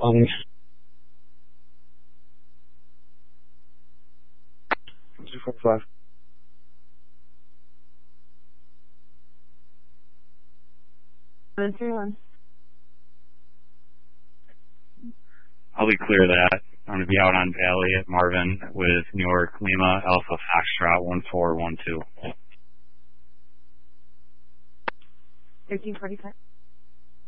calling. 245. I'll be clear of that. I'm going to be out on Valley at Marvin with New York Lima Alpha Foxtrot 1412. 1345.